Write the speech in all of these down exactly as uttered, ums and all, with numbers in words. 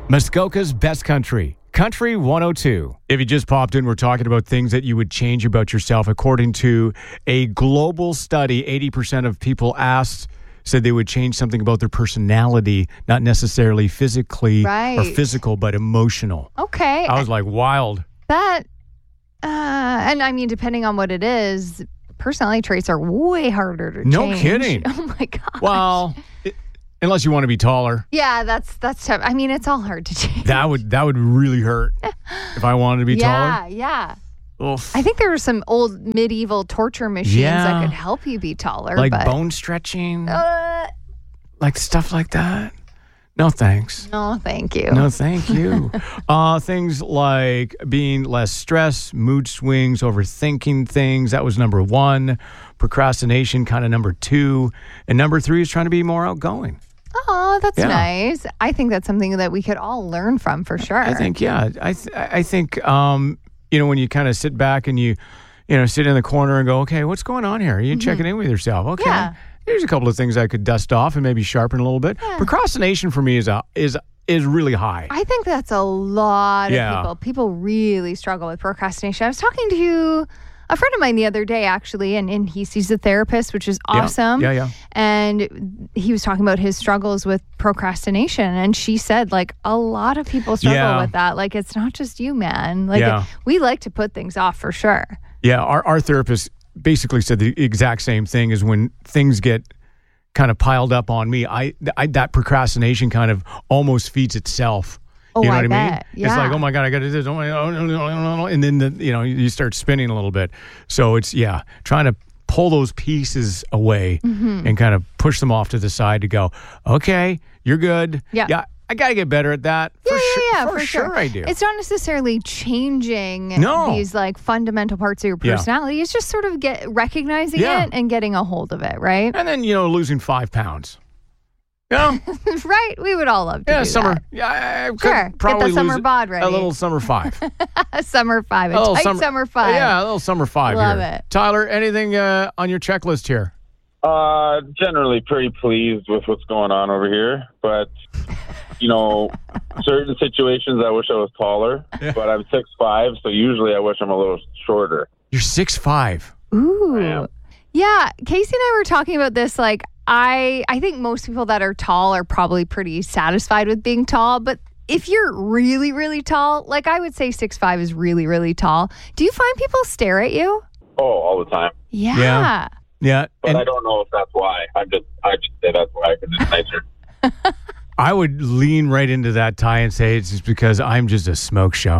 Muskoka's Best Country, Country one oh two. If you just popped in, we're talking about things that you would change about yourself. According to a global study, eighty percent of people asked said they would change something about their personality, not necessarily physically right. or physical, but emotional. Okay. I was like, wild. That, uh, and I mean, depending on what it is, personality traits are way harder to No change. kidding. Oh my gosh. Well, it, unless you want to be taller. Yeah, that's that's tough. I mean, it's all hard to change. That would that would really hurt if I wanted to be yeah, taller. Yeah, yeah. Oof. I think there were some old medieval torture machines Yeah. that could help you be taller. Like but, bone stretching, Uh, like stuff like that. No thanks. no, thank you. No, thank you. uh, things like being less stressed, mood swings, overthinking things. That was number one. Procrastination, kind of number two. And number three is trying to be more outgoing. Oh, that's Yeah. nice. I think that's something that we could all learn from for sure. I think, yeah. I th- I think, um, you know, when you kind of sit back and you, you know, sit in the corner and go, okay, what's going on here? You're checking in with yourself. Okay. Yeah. Here's a couple of things I could dust off and maybe sharpen a little bit. Yeah. Procrastination for me is a, is is really high. I think that's a lot Yeah. of people. People really struggle with procrastination. I was talking to a friend of mine the other day, actually, and, and he sees a therapist, which is Yeah. awesome. Yeah, yeah. And he was talking about his struggles with procrastination. And she said, like, a lot of people struggle Yeah. with that. Like, it's not just you, man. Like, Yeah. we like to put things off for sure. Yeah, our, our therapist basically said the exact same thing is when things get kind of piled up on me, I, I that procrastination kind of almost feeds itself. Oh, you know I what I mean? bet. It's Yeah. like, oh my God, I got to do this. Oh my, oh, no, no, no, no. And then, the, you know, you start spinning a little bit. So it's, yeah, trying to pull those pieces away Mm-hmm. and kind of push them off to the side to go, okay, you're good. Yeah. Yeah, I got to get better at that. For Yeah, sure, yeah, yeah, for, for sure. sure. I do. It's not necessarily changing No. these like fundamental parts of your Yeah. personality. It's just sort of get recognizing Yeah. it and getting a hold of it, right? And then, you know, losing five pounds. You know? Right? We would all love to Yeah, do summer. that. Yeah, I could Sure. Get the probably summer lose bod ready. A little summer five. A summer five, a, A little tight summer, five. Yeah, a little summer five. Love here. it. Tyler, anything uh, on your checklist here? Uh, generally pretty pleased with what's going on over here, but you know, certain situations I wish I was taller, Yeah. but I'm six five, so usually I wish I'm a little shorter. You're six five. Ooh. I am. Yeah, Casey and I were talking about this. Like, I, I think most people that are tall are probably pretty satisfied with being tall, but if you're really, really tall, like I would say six five is really, really tall. Do you find people stare at you? Oh, all the time. Yeah. Yeah. Yeah, But and I don't know if that's why. I'm just, I just say that's why because it's nicer. I would lean right into that, Ty, and say it's just because I'm just a smoke show.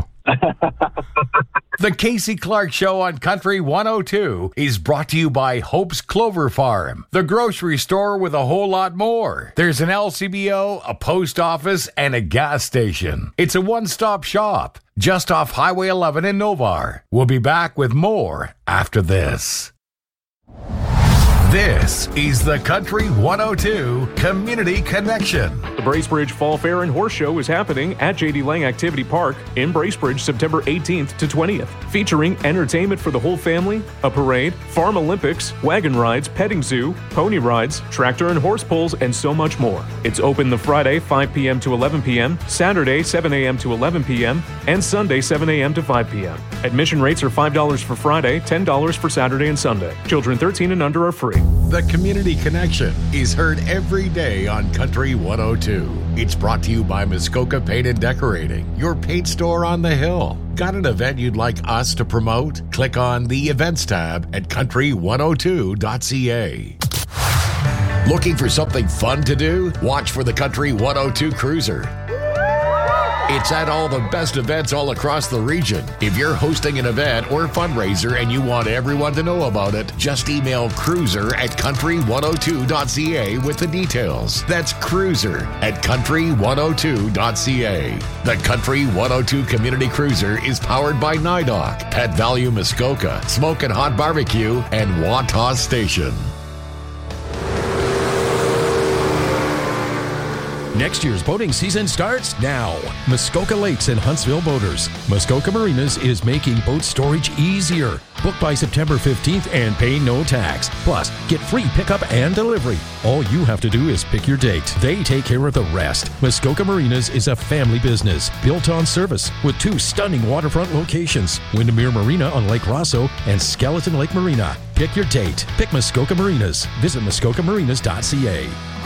The Casey Clark Show on Country one oh two is brought to you by Hope's Clover Farm, the grocery store with a whole lot more. There's an L C B O, a post office, and a gas station. It's a one-stop shop just off Highway eleven in Novar. We'll be back with more after this. This is the Country one oh two Community Connection. The Bracebridge Fall Fair and Horse Show is happening at J D Lang Activity Park in Bracebridge September eighteenth to twentieth, featuring entertainment for the whole family, a parade, farm Olympics, wagon rides, petting zoo, pony rides, tractor and horse pulls, and so much more. It's open the Friday five p.m. to eleven p.m., Saturday seven a.m. to eleven p.m., and Sunday seven a.m. to five p.m. Admission rates are five dollars for Friday, ten dollars for Saturday and Sunday. Children thirteen and under are free. The Community Connection is heard every day on Country one oh two. It's brought to you by Muskoka Paint and Decorating, your paint store on the hill. Got an event you'd like us to promote? Click on the Events tab at country one oh two dot c a. Looking for something fun to do? Watch for the Country one oh two Cruiser. It's at all the best events all across the region. If you're hosting an event or fundraiser and you want everyone to know about it, just email cruiser at country one oh two dot c a with the details. That's cruiser at country one oh two dot c a. The Country one oh two Community Cruiser is powered by NIDOC, Pet Value Muskoka, Smokin' Hot Barbecue, and Wataw Station. Next year's boating season starts now. Muskoka Lakes and Huntsville Boaters. Muskoka Marinas is making boat storage easier. Book by September fifteenth and pay no tax. Plus, get free pickup and delivery. All you have to do is pick your date. They take care of the rest. Muskoka Marinas is a family business built on service with two stunning waterfront locations, Windermere Marina on Lake Rosso and Skeleton Lake Marina. Pick your date. Pick Muskoka Marinas. Visit muskoka marinas dot c a.